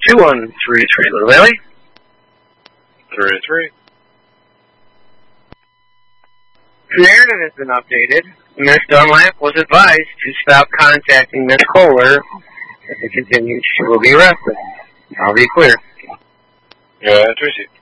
2133, Little Valley. 3-3. Narrative has been updated. Miss Dunlap was advised to stop contacting Miss Kohler. If it continues, she will be arrested. I'll be clear. Yeah, Tracy.